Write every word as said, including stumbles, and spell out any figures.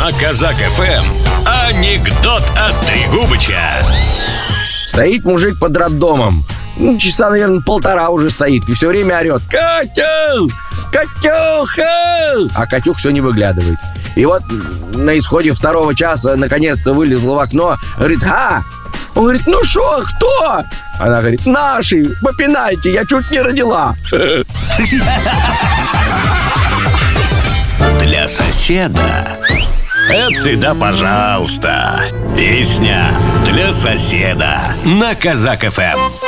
На Казак эф эм анекдот от Трегубыча. Стоит мужик под роддомом. Ну, часа, наверное, полтора уже стоит. И все время орет: «Катя! Катюха!» А Катюх все не выглядывает. И вот на исходе второго часа наконец-то вылезла в окно. Говорит: «А!» Он говорит: «Ну шо, кто?» Она говорит: «Наши, по пенальти, я чуть не родила». Для соседа. Это всегда пожалуйста. Песня для соседа на Казак эф эм.